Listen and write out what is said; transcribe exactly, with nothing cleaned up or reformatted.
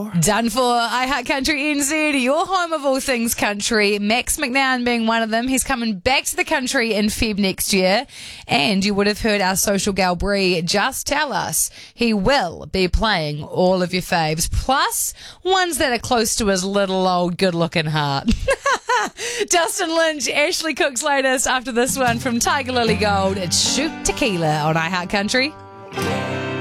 for. Done for. I Heart Country N Z, your home of all things country. Max McNown being one of them. He's coming back to the country in Feb next year. And you would have heard our social gal Brie just tell us he will be playing all of your faves, plus ones that are close to his little old good-looking heart. Dustin Lynch, Ashley Cook's latest after this one from Tiger Lily Gold. It's Shoot Tequila on I Heart Country.